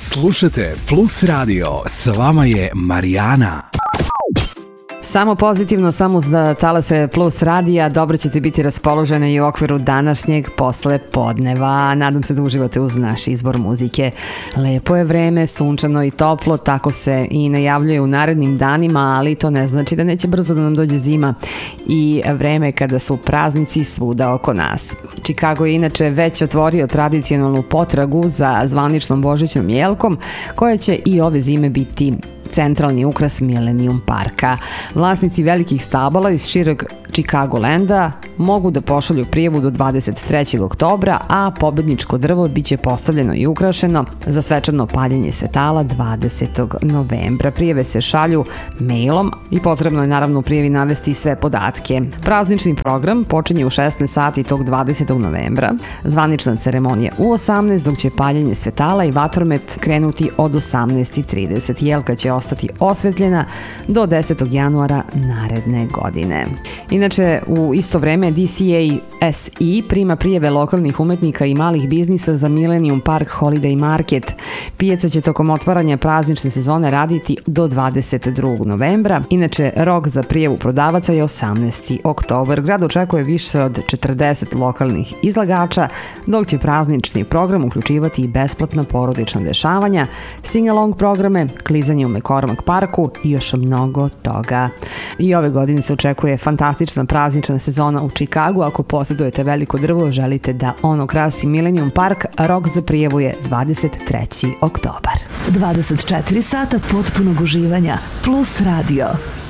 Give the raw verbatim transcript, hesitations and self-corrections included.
Slušajte Plus Radio, s vama je Marijana. Samo pozitivno, samo za talase Plus radija, dobro ćete biti raspoložene i u okviru današnjeg posle podneva. Nadam se da uživate uz naš izbor muzike. Lepo je vreme, sunčano i toplo, tako se i najavljuje u narednim danima, ali to ne znači da neće brzo da nam dođe zima i vreme kada su praznici svuda oko nas. Chicago je inače već otvorio tradicionalnu potragu za zvaničnom božićnom jelkom, koja će i ove zime biti centralni ukras Millennium Parka. Vlasnici velikih stabala iz šireg Chicagolanda mogu da pošalju prijavu do dvadeset trećeg oktobra, a pobedničko drvo biće postavljeno i ukrašeno za svečano paljenje svetala dvadesetog novembra. Prijave se šalju mailom i potrebno je naravno u prijavi navesti sve podatke. Praznični program počinje u šesnaest sati tog dvadesetog novembra. Zvanična ceremonija u osamnaest, dok će paljenje svetala i vatromet krenuti od osamnaest i trideset. Jelka će ostati osvetljena do desetog januara naredne godine. Inače, u isto vreme D C A S E prima prijave lokalnih umetnika i malih biznisa za Millennium Park Holiday Market. Pijaca će tokom otvaranja praznične sezone raditi do dvadeset drugog novembra. Inače, rok za prijavu prodavaca je osamnaesti oktobar. Grad očekuje više od četrdeset lokalnih izlagača, dok će praznični program uključivati i besplatna porodična dešavanja, sing-along programe, klizanje u McCormick parku i još mnogo toga. I ove godine se očekuje fantastična praznična sezona u Chicagu. Ako posjedujete veliko drvo, želite da ono krasi Millennium Park, rok za prijavu je dvadeset treći oktobar. dvadeset četiri sata potpunog uživanja. Plus Radio.